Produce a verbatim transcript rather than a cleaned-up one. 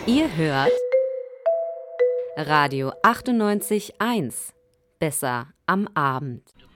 Ihr hört Radio achtundneunzig Komma eins. Besser am Abend.